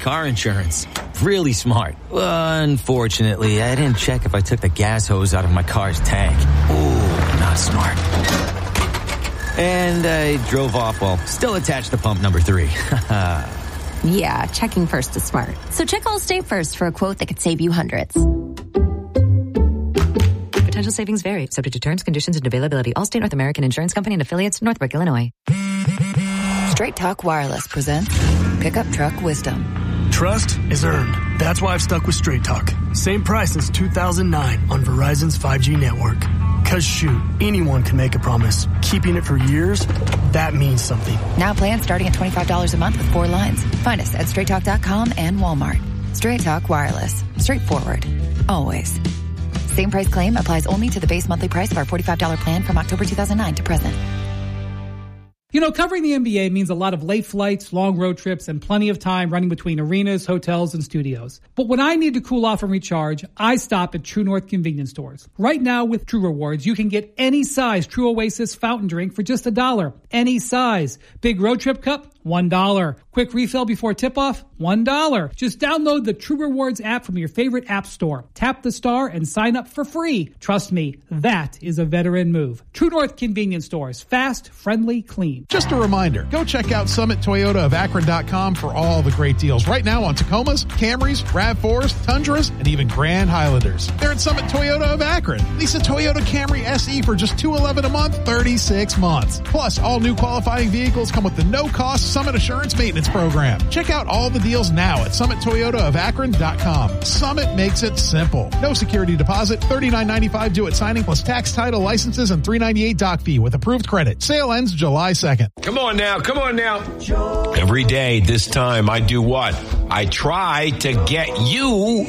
car insurance. Really smart. Unfortunately, I didn't check if I took the gas hose out of my car's tank. Ooh, not smart. And I drove off while still attached to pump number 3. Yeah, checking first is smart. So check Allstate first for a quote that could save you hundreds. Potential savings vary, subject to terms, conditions, and availability. Allstate North American Insurance Company and affiliates, Northbrook, Illinois. Straight Talk Wireless presents Pickup Truck Wisdom. Trust is earned. That's why I've stuck with Straight Talk. Same price since 2009 on Verizon's 5G network. Cause shoot, anyone can make a promise. Keeping it for years, that means something. Now plans starting at $25 a month with 4 lines. Find us at straighttalk.com and Walmart. Straight Talk Wireless. Straightforward. Always. Same price claim applies only to the base monthly price of our $45 plan from October 2009 to present. You know, covering the NBA means a lot of late flights, long road trips, and plenty of time running between arenas, hotels, and studios. But when I need to cool off and recharge, I stop at True North convenience stores. Right now with True Rewards, you can get any size True Oasis fountain drink for just $1. Any size. Big road trip cup, $1. Quick refill before tip-off, $1. Just download the True Rewards app from your favorite app store. Tap the star and sign up for free. Trust me, that is a veteran move. True North convenience stores. Fast, friendly, clean. Just a reminder, go check out SummitToyotaofAkron.com for all the great deals right now on Tacomas, Camrys, RAV4s, Tundras, and even Grand Highlanders. They're at Summit Toyota of Akron. Lease a Toyota Camry SE for just $211 a month, 36 months. Plus, all new qualifying vehicles come with the no-cost Summit Assurance Maintenance Program. Check out all the deals now at SummitToyotaofAkron.com. Summit makes it simple. No security deposit, $39.95 due at signing, plus tax, title, licenses, and $398 doc fee with approved credit. Sale ends July 2nd. Come on now. Every day, this time, I do what? I try to get you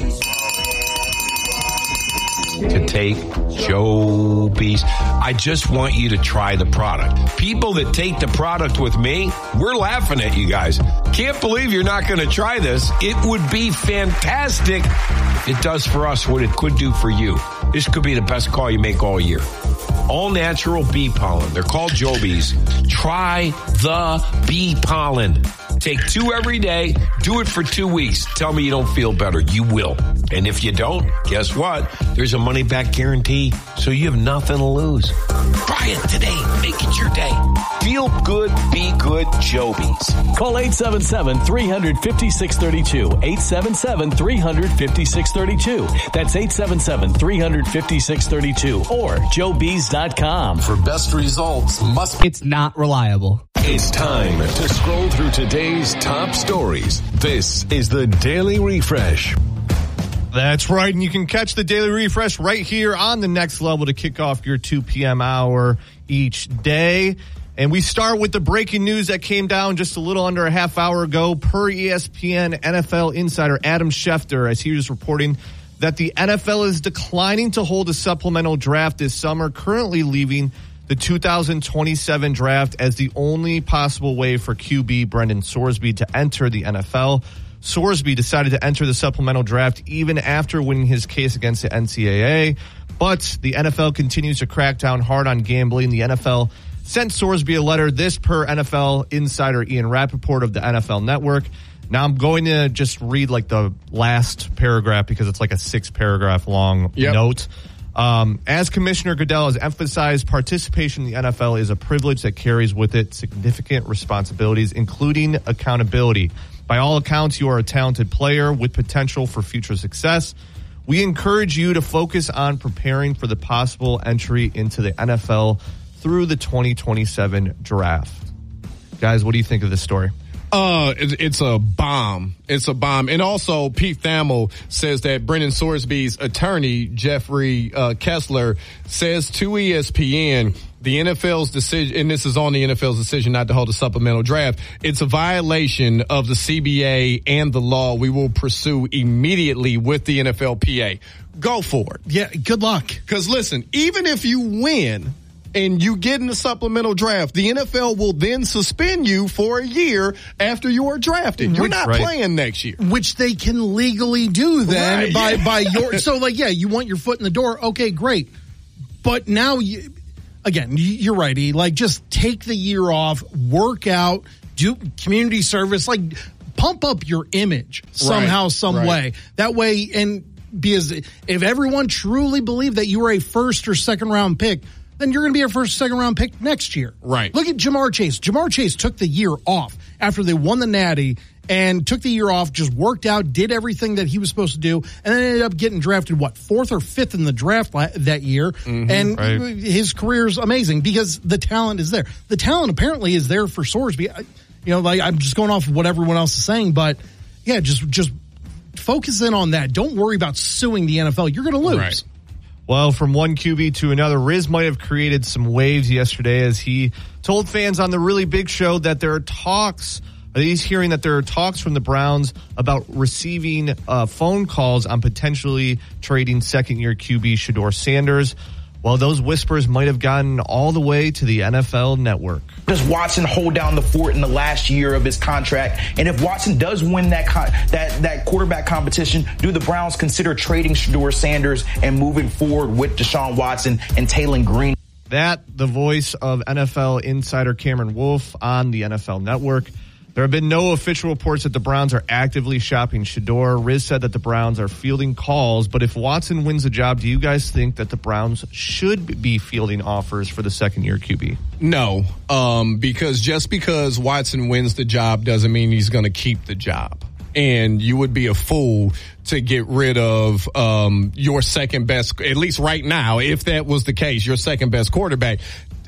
to take Jobies. I just want you to try the product. People that take the product with me, we're laughing at you guys. Can't believe you're not going to try this. It would be fantastic if it does for us what it could do for you. This could be the best call you make all year. All natural bee pollen. They're called Jobies. Try the bee pollen. Take 2 every day. Do it for 2 weeks. Tell me you don't feel better. You will. And if you don't, guess what? There's a money-back guarantee, so you have nothing to lose. Try it today. Make it your day. Feel good, be good, Jobies. Call 877-350-632. 877-350-632. That's 877-350-632 or joebees.com. For best results, it's not reliable. It's time to scroll through today's top stories. This is the Daily Refresh. That's right, and you can catch the Daily Refresh right here on the Next Level to kick off your 2 p.m. hour each day. And we start with the breaking news that came down just a little under a half hour ago per ESPN NFL insider Adam Schefter, as he was reporting that the NFL is declining to hold a supplemental draft this summer, currently leaving the 2027 draft as the only possible way for QB Brendan Sorsby to enter the NFL. Sorsby decided to enter the supplemental draft even after winning his case against the NCAA, but the NFL continues to crack down hard on gambling. The NFL sent Sorsby a letter, this per NFL insider Ian Rappaport of the NFL Network. Now I'm going to just read like the last paragraph because it's like a 6-paragraph long note. As Commissioner Goodell has emphasized, participation in the NFL is a privilege that carries with it significant responsibilities, including accountability. By all accounts, you are a talented player with potential for future success. We encourage you to focus on preparing for the possible entry into the NFL through the 2027 draft. Guys, what do you think of this story? It's a bomb. It's a bomb. And also, Pete Thamel says that Brendan Sorsby's attorney, Jeffrey Kessler, says to ESPN, the NFL's decision, and this is on the NFL's decision not to hold a supplemental draft, it's a violation of the CBA and the law we will pursue immediately with the NFLPA. Go for it. Yeah, good luck. Because listen, even if you win and you get in the supplemental draft, the NFL will then suspend you for a year after you are drafted. You're not playing next year. Which they can legally do then by your, so like, yeah, you want your foot in the door. Okay, great. But now you're right. Like just take the year off, work out, do community service, like pump up your image somehow, some way. That way, and because if everyone truly believed that you were a first or second round pick, then you're going to be a first or second round pick next year. Right. Look at Jamar Chase. Jamar Chase took the year off after they won the Natty and took the year off, just worked out, did everything that he was supposed to do, and then ended up getting drafted, 4th or 5th in the draft that year. And his career's amazing because the talent is there. The talent apparently is there for Sorsby. I'm just going off of what everyone else is saying, but yeah, just focus in on that. Don't worry about suing the NFL. You're going to lose. Right. Well, from one QB to another, Riz might have created some waves yesterday as he told fans on the Really Big Show that there are talks. He's hearing that there are talks from the Browns about receiving phone calls on potentially trading second-year QB Shedeur Sanders. Well, those whispers might have gotten all the way to the NFL Network. Does Watson hold down the fort in the last year of his contract? And if Watson does win that quarterback competition, do the Browns consider trading Shedeur Sanders and moving forward with Deshaun Watson and Taylor Green? That, the voice of NFL insider Cameron Wolfe on the NFL Network. There have been no official reports that the Browns are actively shopping Shedeur. Riz said that the Browns are fielding calls, but if Watson wins the job, do you guys think that the Browns should be fielding offers for the second-year QB? No, because Watson wins the job doesn't mean he's going to keep the job. And you would be a fool to get rid of your second best, at least right now, if that was the case, your second best quarterback.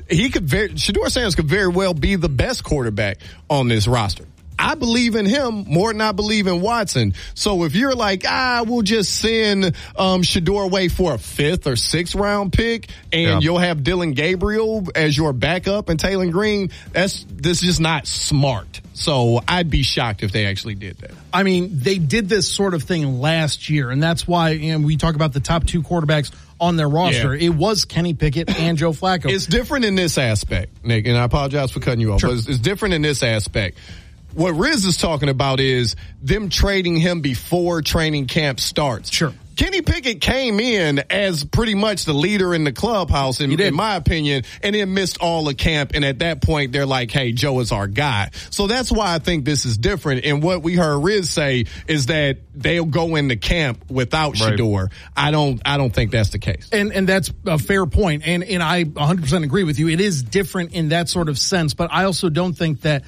Shedeur Sanders could very well be the best quarterback on this roster. I believe in him more than I believe in Watson. So if you're like, we'll just send Shedeur away for a 5th or 6th round pick and you'll have Dylan Gabriel as your backup and Taylor Green, this is just not smart. So I'd be shocked if they actually did that. I mean, they did this sort of thing last year, and that's why we talk about the top 2 quarterbacks on their roster. Yeah. It was Kenny Pickett and Joe Flacco. It's different in this aspect, Nick, and I apologize for cutting you off, but it's different in this aspect. What Riz is talking about is them trading him before training camp starts. Sure. Kenny Pickett came in as pretty much the leader in the clubhouse, in my opinion, and then missed all of camp. And at that point, they're like, hey, Joe is our guy. So that's why I think this is different. And what we heard Riz say is that they'll go into camp without Shedeur. I don't think that's the case. And that's a fair point. And I 100% agree with you. It is different in that sort of sense. But I also don't think that,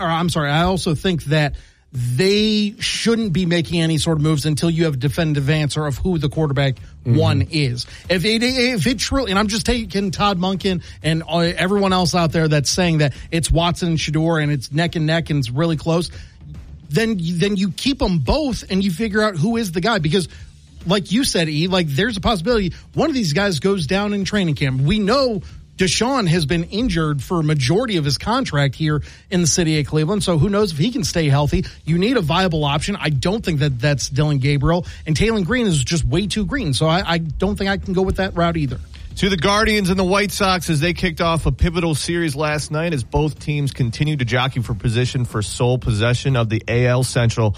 I also think that they shouldn't be making any sort of moves until you have a definitive answer of who the quarterback one is. If it truly, and I'm just taking Todd Monken and everyone else out there that's saying that it's Watson and Shedeur and it's neck and neck and it's really close, then you keep them both and you figure out who is the guy. Because like you said, there's a possibility one of these guys goes down in training camp. We know Deshaun has been injured for a majority of his contract here in the city of Cleveland, so who knows if he can stay healthy. You need a viable option. I don't think that's Dylan Gabriel, and Taylor Green is just way too green, so I don't think I can go with that route either. To the Guardians and the White Sox as they kicked off a pivotal series last night as both teams continued to jockey for position for sole possession of the AL Central.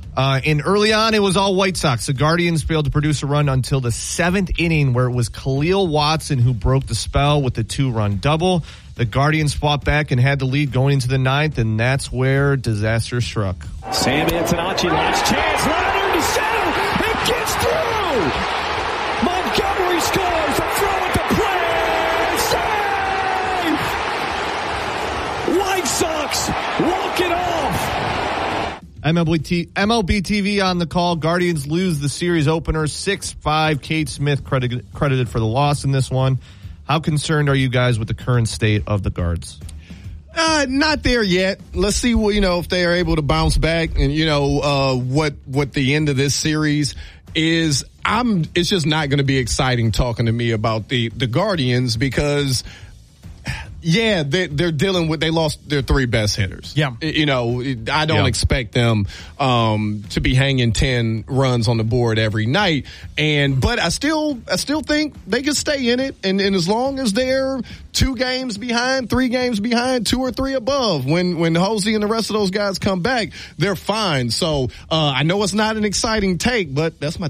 And early on, it was all White Sox. The Guardians failed to produce a run until the 7th inning, where it was Khalil Watson who broke the spell with the 2-run double. The Guardians fought back and had the lead going into the 9th, and that's where disaster struck. Sam Antonacci, last chance, Leonard to center, it gets through! Montgomery scores, a throw at the plate, save! White Sox walk it off! MLB TV on the call. Guardians lose the series opener 6-5. Cade Smith credited for the loss in this one. How concerned are you guys with the current state of the Guards? Not there yet. Let's see if they are able to bounce back and what the end of this series is. It's just not going to be exciting talking to me about the Guardians because yeah, they're dealing with, they lost their 3 best hitters. Yeah. I don't expect them to be hanging 10 runs on the board every night. But I still think they can stay in it. And as long as they're 2 games behind, 3 games behind, 2 or 3 above, when Hosey and the rest of those guys come back, they're fine. So I know it's not an exciting take, but that's my take.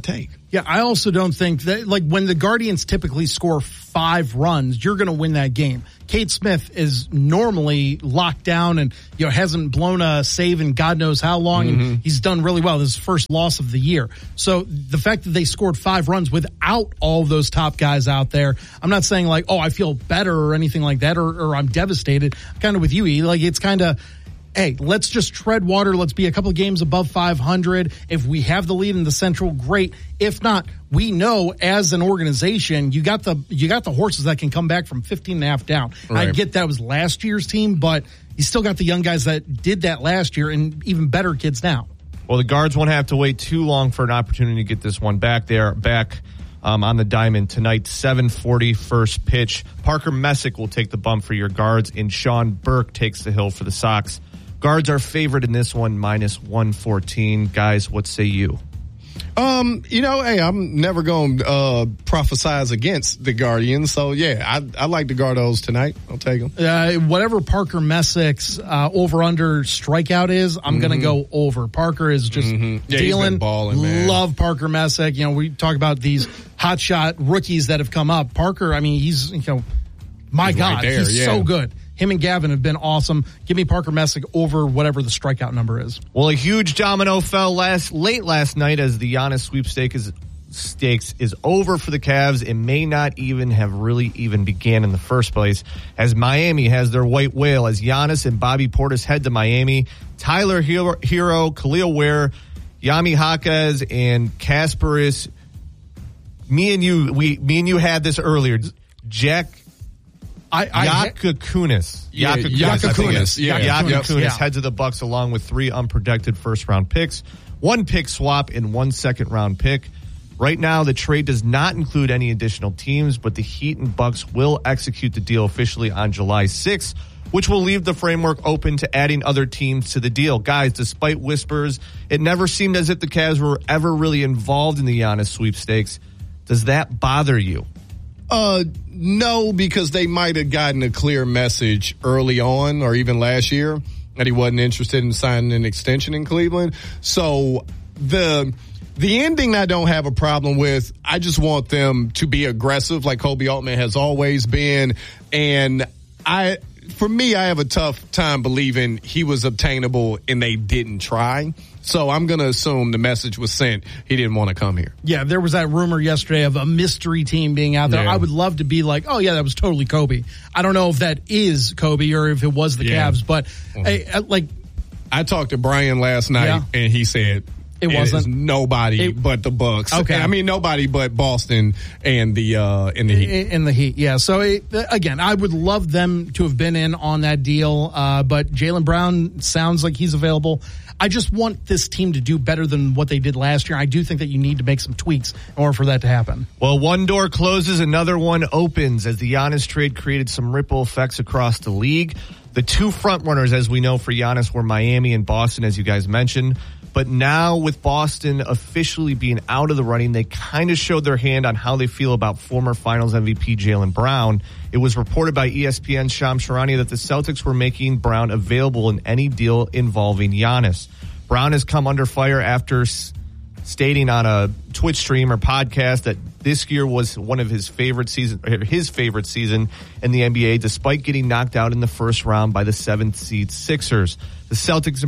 Yeah, I also don't think that, like, when the Guardians typically score 5 runs, you're going to win that game. Cade Smith is normally locked down and, hasn't blown a save in God knows how long, and he's done really well. This is his first loss of the year. So the fact that they scored 5 runs without all those top guys out there, I'm not saying like, I feel better or anything like that, or I'm devastated. I'm kind of with you, E. Like, it's kind of, hey, let's just tread water. Let's be a couple of games above 500. If we have the lead in the Central, great. If not, we know as an organization, you got the horses that can come back from 15.5 down. Right. I get that was last year's team, but you still got the young guys that did that last year and even better kids now. Well, the Guards won't have to wait too long for an opportunity to get this one back. They are back on the diamond tonight, 7:40 first pitch. Parker Messick will take the bump for your Guards, and Sean Burke takes the hill for the Sox. Guards are favored in this one, -114. Guys, what say you? Hey, I'm never going to prophesize against the Guardians. So, yeah, I like the Gardos tonight. I'll take them. Whatever Parker Messick's over-under strikeout is, I'm going to go over. Parker is just dealing. Balling, man. Love Parker Messick. We talk about these hotshot rookies that have come up. Parker, I mean, he's God, right there, he's so good. Him and Gavin have been awesome. Give me Parker Messick over whatever the strikeout number is. Well, a huge domino fell late last night as the Giannis sweepstakes is over for the Cavs. It may not even have really even began in the first place, as Miami has their white whale as Giannis and Bobby Portis head to Miami. Tyler Hero, Khalil Ware, Yami Jaquez, and Kasparis. Me and you had this earlier. Yakakunis. Yakakunis head to the Bucks along with 3 unprotected first-round picks, 1 pick swap, and 1 second-round pick. Right now, the trade does not include any additional teams, but the Heat and Bucks will execute the deal officially on July 6th, which will leave the framework open to adding other teams to the deal. Guys, despite whispers, it never seemed as if the Cavs were ever really involved in the Giannis sweepstakes. Does that bother you? No, because they might have gotten a clear message early on or even last year that he wasn't interested in signing an extension in Cleveland. So the ending I don't have a problem with. I just want them to be aggressive like Kobe Altman has always been. And for me, I have a tough time believing he was obtainable and they didn't try. So I'm going to assume the message was sent. He didn't want to come here. Yeah, there was that rumor yesterday of a mystery team being out there. Yeah. I would love to be like, oh, yeah, that was totally Kobe. I don't know if that is Kobe or if it was the Cavs, but I talked to Brian last night and he said it wasn't nobody but the Bucks. Okay. I mean, nobody but Boston and the Heat. In the Heat, yeah. So, again, I would love them to have been in on that deal, but Jaylen Brown sounds like he's available. I just want this team to do better than what they did last year. I do think that you need to make some tweaks in order for that to happen. Well, one door closes, another one opens as the Giannis trade created some ripple effects across the league. The 2 frontrunners, as we know, for Giannis were Miami and Boston, as you guys mentioned. But now with Boston officially being out of the running, they kind of showed their hand on how they feel about former Finals MVP Jaylen Brown. It was reported by ESPN's Shams Charania that the Celtics were making Brown available in any deal involving Giannis. Brown has come under fire after stating on a Twitch stream or podcast that this year was one of his favorite season in the NBA, despite getting knocked out in the first round by the 7th seed Sixers. The Celtics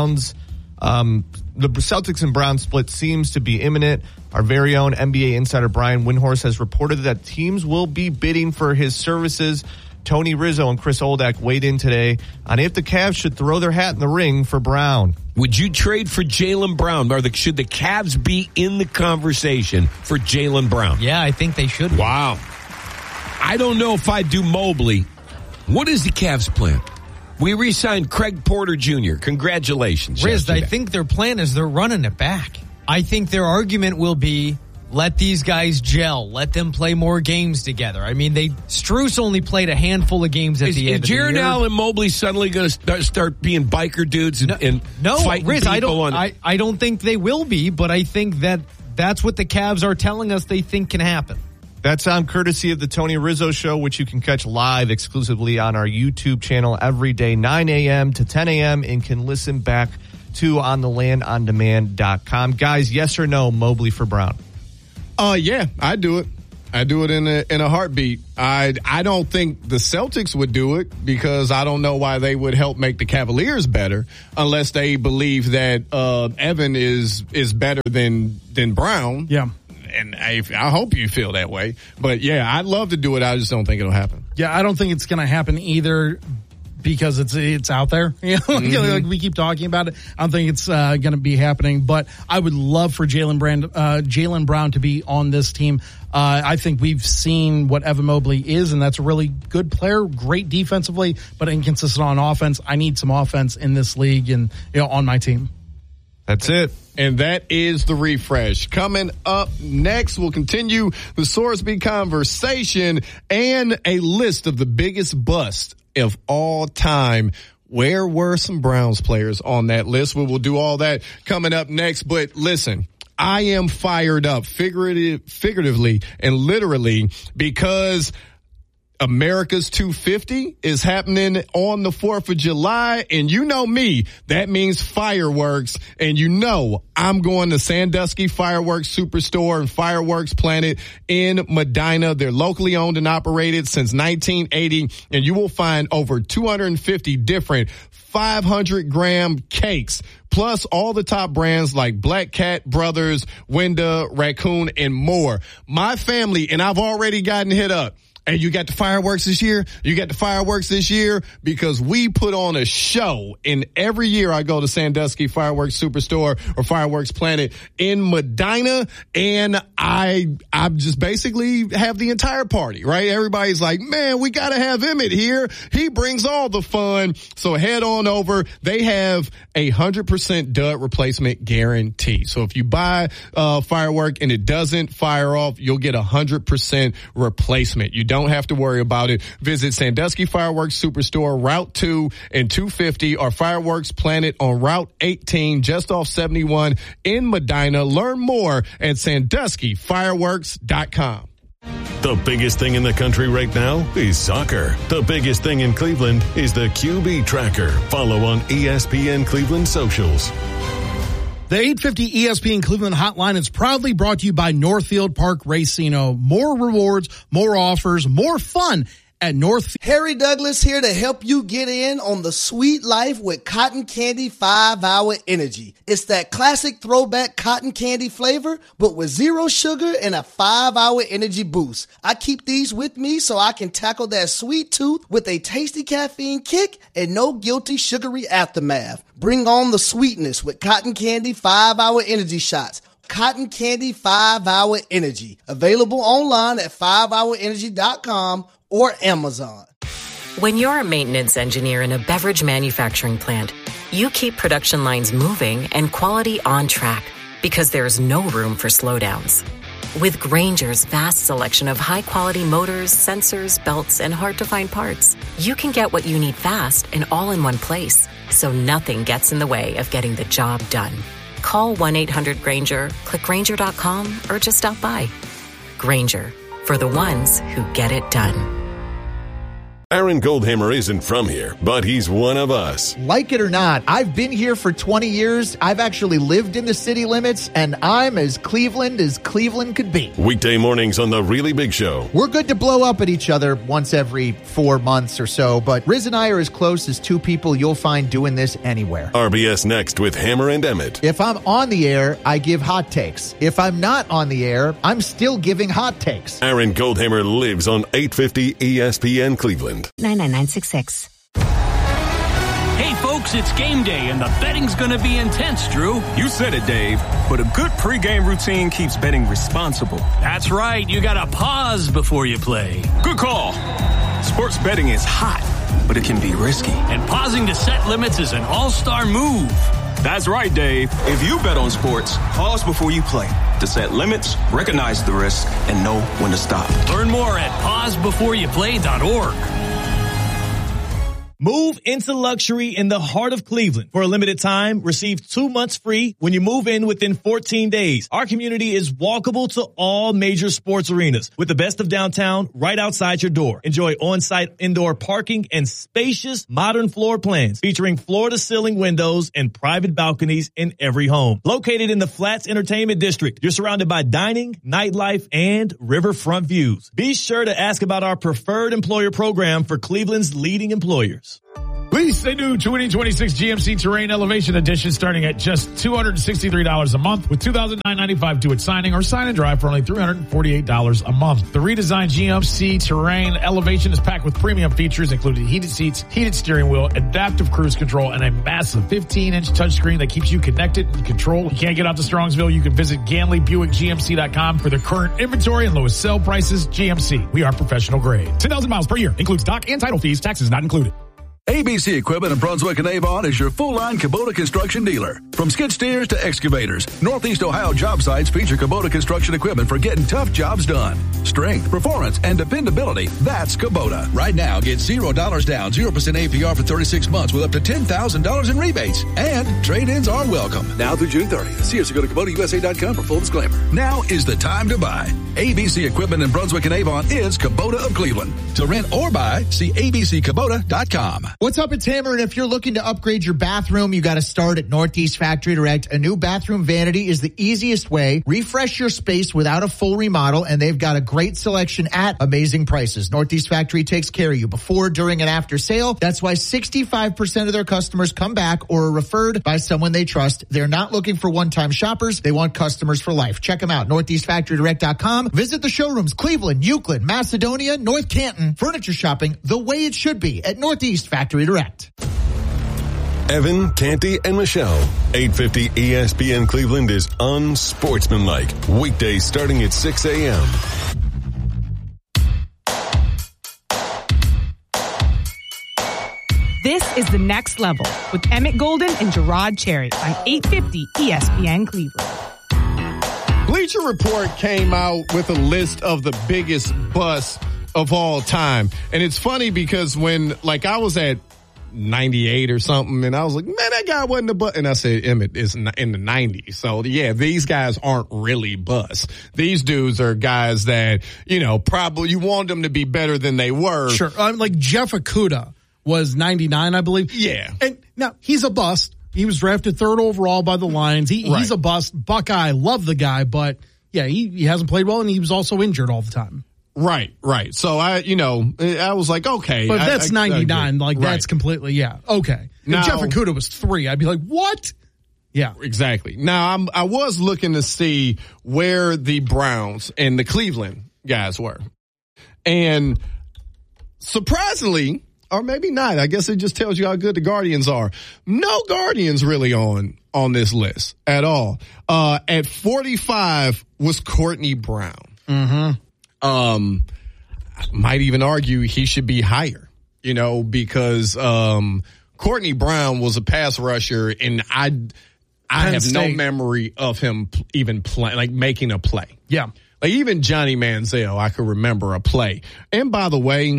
and Browns split seems to be imminent. Our very own NBA insider Brian Windhorst has reported that teams will be bidding for his services. Tony Rizzo and Chris Oldak weighed in today on if the Cavs should throw their hat in the ring for Brown. Would you trade for Jaylen Brown? Or should the Cavs be in the conversation for Jaylen Brown? Yeah, I think they should. Wow. I don't know if I'd do Mobley. What is the Cavs' plan? We re-signed Craig Porter Jr. Congratulations. Riz, I think their plan is they're running it back. I think their argument will be, let these guys gel. Let them play more games together. I mean, Strus only played a handful of games at the end of the year. Is Jarrett Allen Mobley suddenly going to start being biker dudes and fighting Riz, people? I don't think they will be, but I think that's what the Cavs are telling us they think can happen. That's on courtesy of the Tony Rizzo Show, which you can catch live exclusively on our YouTube channel every day, 9 a.m. to 10 a.m., and can listen back to on the landondemand.com. Guys, yes or no, Mobley for Brown? Yeah, I do it. I do it in a heartbeat. I don't think the Celtics would do it because I don't know why they would help make the Cavaliers better unless they believe that Evan is better than Brown. Yeah. And I hope you feel that way. But, yeah, I'd love to do it. I just don't think it'll happen. Yeah, I don't think it's going to happen either because it's out there. You know, like we keep talking about it. I don't think it's going to be happening. But I would love for Jaylen Brown to be on this team. I think we've seen what Evan Mobley is, and that's a really good player, great defensively, but inconsistent on offense. I need some offense in this league and on my team. That's it. And that is the refresh. Coming up next, we'll continue the Sorsby conversation and a list of the biggest busts of all time. Where were some Browns players on that list? We will do all that coming up next. But listen, I am fired up figuratively and literally because America's 250 is happening on the 4th of July. And you know me, that means fireworks. And you know I'm going to Sandusky Fireworks Superstore and Fireworks Planet in Medina. They're locally owned and operated since 1980. And you will find over 250 different 500-gram cakes, plus all the top brands like Black Cat Brothers, Winda, Raccoon, and more. My family, and I've already gotten hit up. And you got the fireworks this year? You got the fireworks this year? Because we put on a show. And every year I go to Sandusky Fireworks Superstore or Fireworks Planet in Medina. And I just basically have the entire party, right? Everybody's like, man, we got to have Emmett here. He brings all the fun. So head on over. They have 100% dud replacement guarantee. So if you buy a firework and it doesn't fire off, you'll get 100% replacement. You don't have to worry about it. Visit Sandusky Fireworks Superstore, Route 2 and 250, or Fireworks Planet on Route 18, just off 71 in Medina. Learn more at SanduskyFireworks.com. The biggest thing in the country right now is soccer. The biggest thing in Cleveland is the QB Tracker. Follow on ESPN Cleveland socials. The 850 ESPN Cleveland hotline is proudly brought to you by Northfield Park Racino. More rewards, more offers, more fun at Northfield. Harry Douglas here to help you get in on the sweet life with Cotton Candy 5-Hour Energy. It's that classic throwback cotton candy flavor, but with zero sugar and a 5-hour energy boost. I keep these with me so I can tackle that sweet tooth with a tasty caffeine kick and no guilty sugary aftermath. Bring on the sweetness with Cotton Candy 5-Hour Energy Shots. Cotton Candy 5-Hour Energy. Available online at 5hourenergy.com or Amazon. When you're a maintenance engineer in a beverage manufacturing plant, you keep production lines moving and quality on track because there's no room for slowdowns. With Grainger's vast selection of high-quality motors, sensors, belts, and hard-to-find parts, you can get what you need fast and all in one place, so nothing gets in the way of getting the job done. Call 1-800-GRAINGER, click Grainger.com, or just stop by. Grainger, for the ones who get it done. Aaron Goldhammer isn't from here, but he's one of us. Like it or not, I've been here for 20 years. I've actually lived in the city limits, and I'm as Cleveland could be. Weekday mornings on The Really Big Show. We're good to blow up at each other once every 4 months or so, but Riz and I are as close as two people you'll find doing this anywhere. RBS Next with Hammer and Emmett. If I'm on the air, I give hot takes. If I'm not on the air, I'm still giving hot takes. Aaron Goldhammer lives on 850 ESPN Cleveland. 99966. Hey folks, it's game day and the betting's gonna be intense, Drew. You said it, Dave, but a good pregame routine keeps betting responsible. That's right, you gotta pause before you play. Good call. Sports betting is hot, but it can be risky. And pausing to set limits is an all-star move. That's right, Dave. If you bet on sports, pause before you play to set limits, recognize the risk, and know when to stop. Learn more at pausebeforeyouplay.org. Move into luxury in the heart of Cleveland. For a limited time, receive 2 months free when you move in within 14 days. Our community is walkable to all major sports arenas with the best of downtown right outside your door. Enjoy on-site indoor parking and spacious modern floor plans featuring floor-to-ceiling windows and private balconies in every home. Located in the Flats Entertainment District, you're surrounded by dining, nightlife, and riverfront views. Be sure to ask about our preferred employer program for Cleveland's leading employers. Lease a new 2026 GMC Terrain Elevation Edition starting at just $263 a month with $2,995 due at signing or sign and drive for only $348 a month. The redesigned GMC Terrain Elevation is packed with premium features including heated seats, heated steering wheel, adaptive cruise control, and a massive 15-inch touchscreen that keeps you connected and controlled. You can't get out to Strongsville? You can visit GanleyBuickGMC.com for their current inventory and lowest sale prices. GMC, we are professional grade. 10,000 miles per year. Includes dock and title fees. Taxes not included. ABC Equipment in Brunswick and Avon is your full-line Kubota construction dealer. From skid steers to excavators, Northeast Ohio job sites feature Kubota construction equipment for getting tough jobs done. Strength, performance, and dependability, that's Kubota. Right now, get $0 down, 0% APR for 36 months with up to $10,000 in rebates. And trade-ins are welcome. Now through June 30th. See us or go to KubotaUSA.com for full disclaimer. Now is the time to buy. ABC Equipment in Brunswick and Avon is Kubota of Cleveland. To rent or buy, see abckubota.com. What's up, it's Hammer, and if you're looking to upgrade your bathroom, you got to start at Northeast Factory Direct. A new bathroom vanity is the easiest way. Refresh your space without a full remodel, and they've got a great selection at amazing prices. Northeast Factory takes care of you before, during, and after sale. That's why 65% of their customers come back or are referred by someone they trust. They're not looking for one-time shoppers. They want customers for life. Check them out, NortheastFactoryDirect.com. Visit the showrooms, Cleveland, Euclid, Macedonia, North Canton. Furniture shopping the way it should be at Northeast Factory Direct. Evan, Canty, and Michelle. 850 ESPN Cleveland is unsportsmanlike. Weekdays starting at 6 a.m. This is The Next Level with Emmett Golden and Gerard Cherry on 850 ESPN Cleveland. Bleacher Report came out with a list of the biggest busts of all time. And it's funny because when, I was at 98 or something, and I was like, man, that guy wasn't a bust. And I said, Emmett is in the 90s. So, yeah, these guys aren't really busts. These dudes are guys that, probably you want them to be better than they were. Sure. Like Jeff Okudah was 99, I believe. Yeah. And now, he's a bust. He was drafted 3rd overall by the Lions. He's a bust. Buckeye, love the guy, but, yeah, he hasn't played well, and he was also injured all the time. Right. So I was like, okay. But that's 99. That's completely, yeah. Okay. Now, if Jeff Okudah was 3, I'd be like, what? Yeah. Exactly. Now, I was looking to see where the Browns and the Cleveland guys were. And surprisingly, or maybe not, I guess it just tells you how good the Guardians are. No Guardians really on this list at all. At 45 was Courtney Brown. Mm-hmm. I might even argue he should be higher, because Courtney Brown was a pass rusher, and I have no memory of him even making a play. Yeah. Even Johnny Manziel, I could remember a play. And by the way,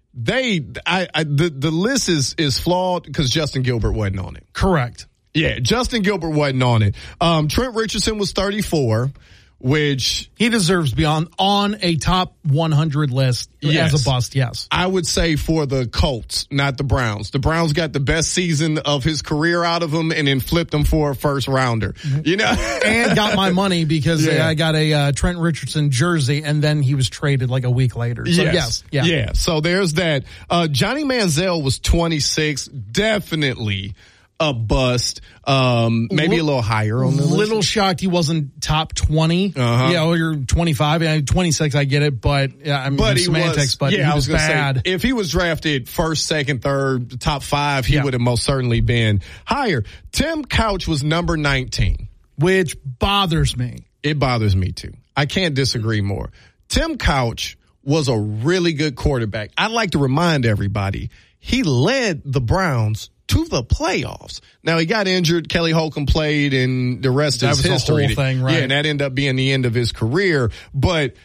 the list is flawed because Justin Gilbert wasn't on it. Correct. Yeah, Justin Gilbert wasn't on it. Trent Richardson was 34. Which he deserves to be on a top 100 list as a bust, yes. I would say for the Colts, not the Browns. The Browns got the best season of his career out of him and then flipped him for a first rounder, And got my money because I got a Trent Richardson jersey and then he was traded like a week later. So yes. Yeah. So there's that. Johnny Manziel was 26, definitely a bust, maybe a little higher on the list. Little shocked he wasn't top 20. Yeah, you're 25, 26, I get it, but semantics, he was bad. Say, if he was drafted first, second, third, top 5, he would have most certainly been higher. Tim Couch was number 19. Which bothers me. It bothers me too. I can't disagree more. Tim Couch was a really good quarterback. I'd like to remind everybody, he led the Browns to the playoffs. Now, he got injured. Kelly Holcomb played, and the rest is history. That was the whole thing, right? Yeah, and that ended up being the end of his career. But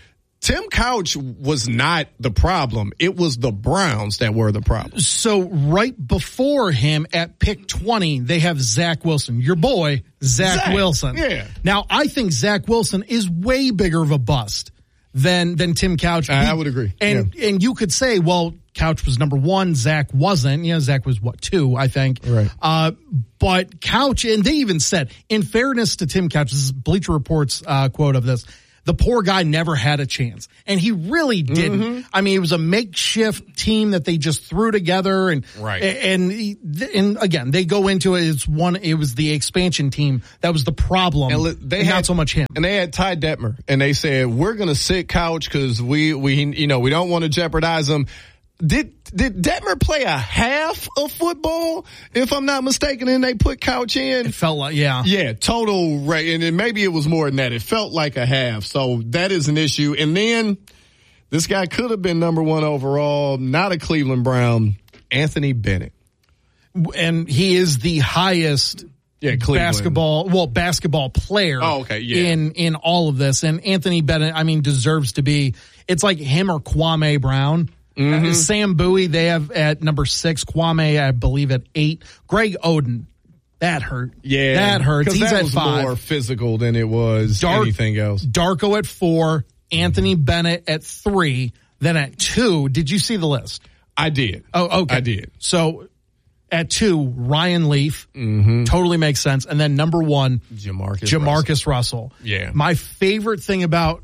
Tim Couch was not the problem. It was the Browns that were the problem. So right before him at pick 20, they have Zach Wilson, your boy, Zach Wilson. Yeah. Now, I think Zach Wilson is way bigger of a bust than Tim Couch. I would agree. And you could say, well, Couch was number 1, Zach wasn't. Zach was 2, I think. Right. But Couch, and they even said, in fairness to Tim Couch, this is Bleacher Report's quote of this, the poor guy never had a chance. And he really didn't. Mm-hmm. I mean, it was a makeshift team that they just threw together. And again, they go into it. It was the expansion team that was the problem. And not so much him. And they had Ty Detmer, and they said, we're going to sit Couch because we don't want to jeopardize him. Did Detmer play a half of football, if I'm not mistaken, and they put Couch in? It felt like, yeah. Yeah, total, right. And then maybe it was more than that. It felt like a half. So that is an issue. And then this guy could have been number 1 overall, not a Cleveland Brown, Anthony Bennett. And he is the highest basketball player in all of this. And Anthony Bennett, I mean, deserves to be, it's like him or Kwame Brown. Mm-hmm. Sam Bowie, they have at number 6. Kwame, I believe, at 8. Greg Oden, that hurt. Yeah. That hurts. He's that at was 5. more physical than it was anything else. Darko at 4. Anthony Bennett at 3. Then at 2, did you see the list? I did. Oh, okay. I did. So at 2, Ryan Leaf. Mm-hmm. Totally makes sense. And then number 1, Jamarcus Russell. Yeah. My favorite thing about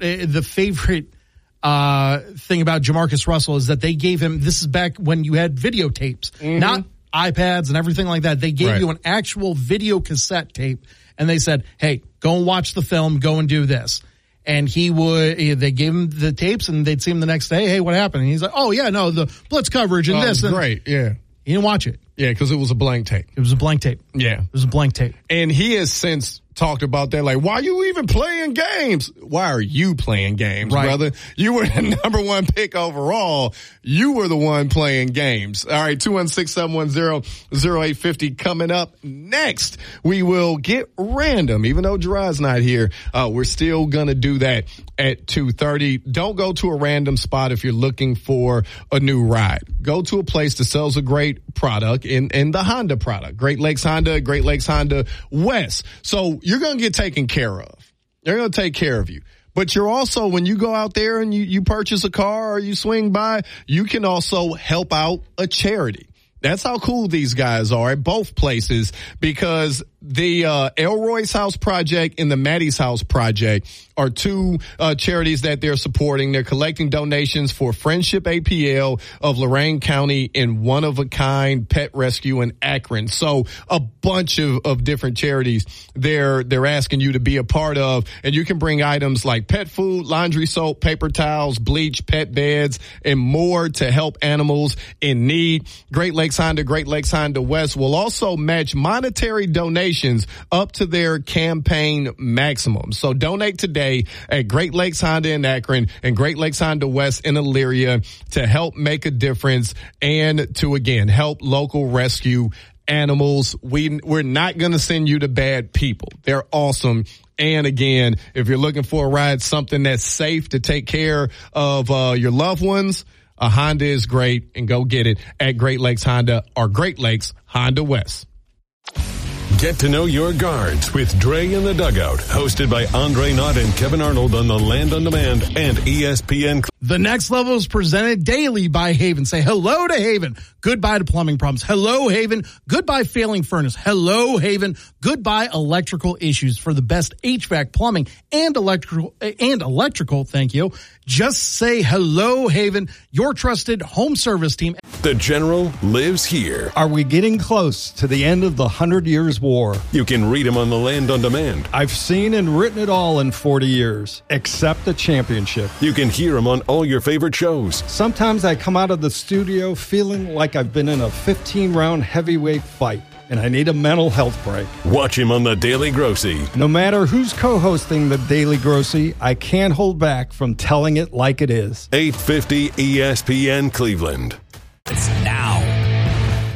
thing about Jamarcus Russell is that they gave him, this is back when you had videotapes, not iPads and everything like that. They gave you an actual video cassette tape, and they said, hey, go and watch the film, go and do this. And they gave him the tapes, and they'd see him the next day, hey, what happened? And he's like, oh, yeah, no, the blitz coverage and this. And great, yeah. He didn't watch it. Yeah, because it was a blank tape. It was a blank tape. Yeah. It was a blank tape. And he has since talked about that, like, why are you even playing games? Why are you playing games, brother? You were the number 1 pick overall. You were the one playing games. All right, 216-710-0850 coming up next. We will get random. Even though Gerard's not here, we're still going to do that at 2:30. Don't go to a random spot if you're looking for a new ride. Go to a place that sells a great product in the Honda product. Great Lakes Honda, Great Lakes Honda West. So you're going to get taken care of. They're going to take care of you. But you're also, when you go out there and you purchase a car or you swing by, you can also help out a charity. That's how cool these guys are at both places, because the Elroy's House Project and the Maddie's House Project are 2 charities that they're supporting. They're collecting donations for Friendship APL of Lorain County and One of a Kind Pet Rescue in Akron. So a bunch of different charities they're asking you to be a part of, and you can bring items like pet food, laundry soap, paper towels, bleach, pet beds, and more to help animals in need. Great Lakes Honda, Great Lakes Honda West will also match monetary donations up to their campaign maximum. So donate today at Great Lakes Honda in Akron and Great Lakes Honda West in Elyria to help make a difference and to, again, help local rescue animals. We're not going to send you to bad people. They're awesome. And again, if you're looking for a ride, something that's safe to take care of your loved ones, a Honda is great, and go get it at Great Lakes Honda or Great Lakes Honda West. Get to know your guards with Dre in the Dugout, hosted by Andre Knott and Kevin Arnold on the Land on Demand and ESPN. The Next Level is presented daily by Haven. Say hello to Haven. Goodbye to plumbing problems. Hello, Haven. Goodbye, failing furnace. Hello, Haven. Goodbye, electrical issues. For the best HVAC, plumbing, and electrical, thank you. Just say hello, Haven, your trusted home service team. The General lives here. Are we getting close to the end of the 100 Years' War? You can read him on the Land on Demand. I've seen and written it all in 40 years, except the championship. You can hear him on all your favorite shows. Sometimes I come out of the studio feeling like I've been in a 15-round heavyweight fight, and I need a mental health break. Watch him on The Daily Grossy. No matter who's co-hosting The Daily Grossy, I can't hold back from telling it like it is. 850 ESPN Cleveland. It's now.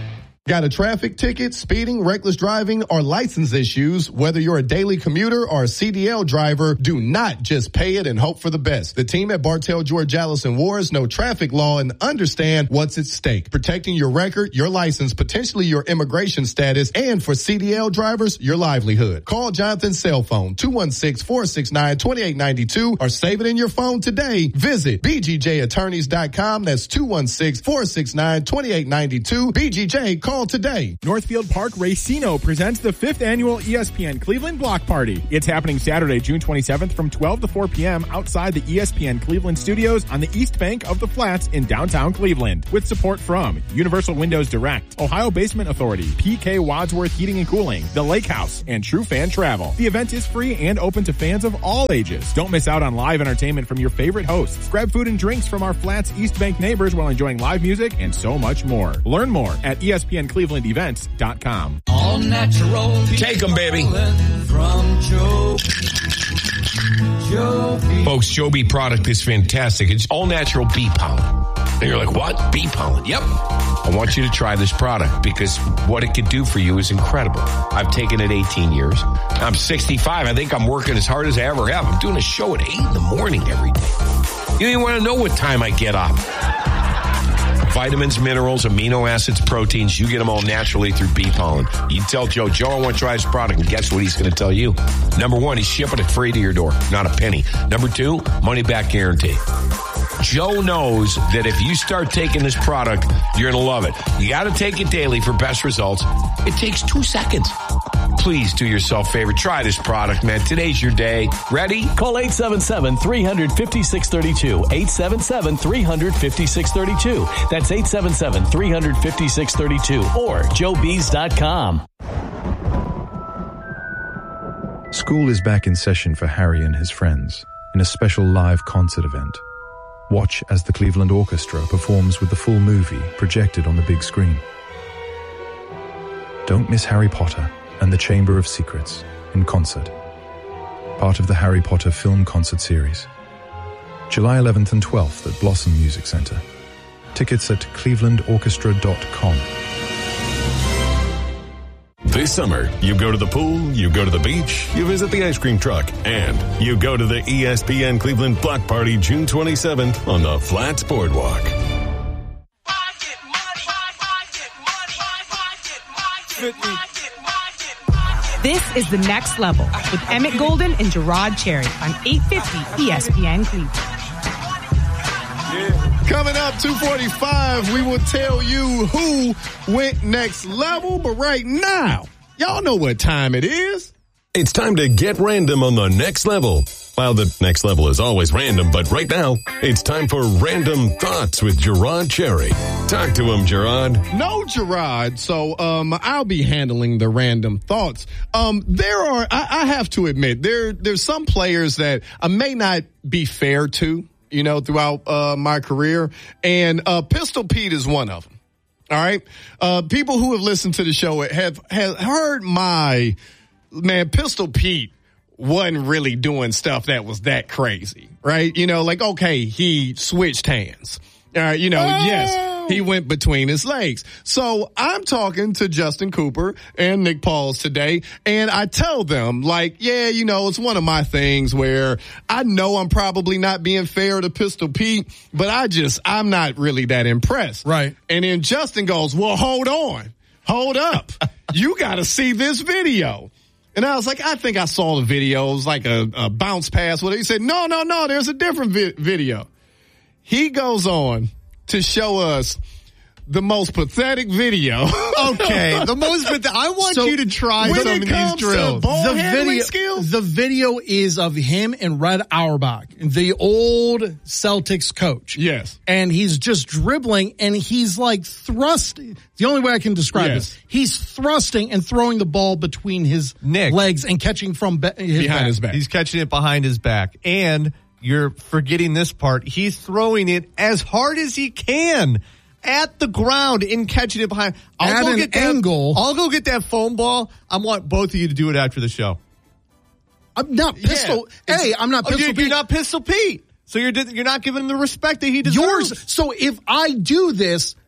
Got a traffic ticket, speeding, reckless driving, or license issues? Whether you're a daily commuter or a CDL driver, do not just pay it and hope for the best. The team at Bartell, George, Allison Wars know traffic law and understand what's at stake. Protecting your record, your license, potentially your immigration status, and for CDL drivers, your livelihood. Call Jonathan's cell phone, 216-469-2892, or save it in your phone today. Visit bgjattorneys.com. That's 216-469-2892. BGJ, call today. Northfield Park Racino presents the 5th annual ESPN Cleveland Block Party. It's happening Saturday, June 27th from 12 to 4 p.m. outside the ESPN Cleveland studios on the east bank of the Flats in downtown Cleveland. With support from Universal Windows Direct, Ohio Basement Authority, PK Wadsworth Heating and Cooling, The Lake House, and True Fan Travel. The event is free and open to fans of all ages. Don't miss out on live entertainment from your favorite hosts. Grab food and drinks from our Flats East Bank neighbors while enjoying live music and so much more. Learn more at ESPNClevelandEvents.com. All natural. Take them, baby. From Joe. Folks, Joe Bee product is fantastic. It's all natural bee pollen. And you're like, what? Bee pollen? Yep. I want you to try this product because what it could do for you is incredible. I've taken it 18 years. I'm 65. I think I'm working as hard as I ever have. I'm doing a show at 8 in the morning every day. You don't even want to know what time I get up. Vitamins, minerals, amino acids, proteins, you get them all naturally through bee pollen. You tell Joe, I want to try this product, and guess what he's going to tell you? Number one, he's shipping it free to your door, not a penny. Number two, money back guarantee. Joe knows that if you start taking this product, you're going to love it. You got to take it daily for best results. It takes 2 seconds. Please do yourself a favor. Try this product, man. Today's your day. Ready? Call 877-300-5632. 877-300-5632. That's 877-300-5632 or joebees.com. School is back in session for Harry and his friends in a special live concert event. Watch as the Cleveland Orchestra performs with the full movie projected on the big screen. Don't miss Harry Potter and the Chamber of Secrets in concert. Part of the Harry Potter film concert series. July 11th and 12th at Blossom Music Center. Tickets at clevelandorchestra.com. This summer, you go to the pool, you go to the beach, you visit the ice cream truck, and you go to the ESPN Cleveland Block Party June 27th on the Flats Boardwalk. This is The Next Level with Emmett Golden and Gerard Cherry on 850 ESPN Cleveland. Coming up, 2:45, we will tell you who went next level. But right now, y'all know what time it is. It's time to get random on the next level. Well, the next level is always random, but right now, it's time for Random Thoughts with Gerard Cherry. Talk to him, Gerard. No, Gerard. So, I'll be handling the random thoughts. I have to admit, there's some players that I may not be fair to, throughout my career. And Pistol Pete is one of them. All right. People who have listened to the show have heard my man, Pistol Pete wasn't really doing stuff that was that crazy, right? Okay, he switched hands. Yes, he went between his legs. So I'm talking to Justin Cooper and Nick Pauls today, and I tell them, it's one of my things where I know I'm probably not being fair to Pistol Pete, but I'm not really that impressed. Right. And then Justin goes, well, hold up. You got to see this video. And I was like, I think I saw the video. It was like a bounce pass. He said, no, there's a different video. He goes on to show us the most pathetic video. Okay, I want you to try some of these drills. The video is of him and Red Auerbach, the old Celtics coach. Yes. And he's just dribbling, and he's like thrusting. The only way I can describe this, he's thrusting and throwing the ball between his legs and catching from behind his back. He's catching it behind his back. And you're forgetting this part. He's throwing it as hard as he can at the ground and catching it behind. I'll go get that foam ball. I want both of you to do it after the show. I'm not Pistol. I'm not Pistol Pete. You're not Pistol Pete. So you're not giving him the respect that he deserves. So if I do this,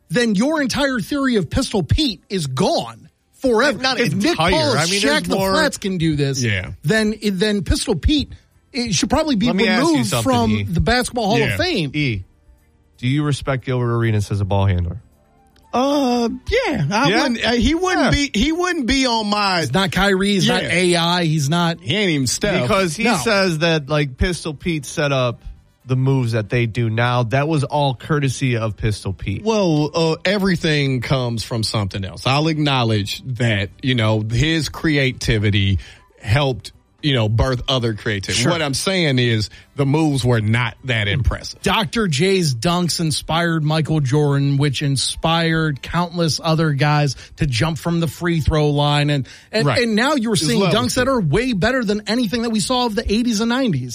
then your entire theory of Pistol Pete is gone forever. Not if Nick entire. Paul, I mean, Shaq the more... Flats can do this, then Pistol Pete it should probably be removed from the Basketball Hall of Fame. Do you respect Gilbert Arenas as a ball handler? Wouldn't. He wouldn't be on my. He's not Kyrie. He's not AI. He's not. He ain't even Steph. Because he says that like Pistol Pete set up the moves that they do now. That was all courtesy of Pistol Pete. Well, everything comes from something else. I'll acknowledge that, his creativity helped, birth other creativity. Sure. What I'm saying is the moves were not that impressive. Dr. J's dunks inspired Michael Jordan, which inspired countless other guys to jump from the free throw line. And now you're seeing dunks that are way better than anything that we saw of the 80s and 90s.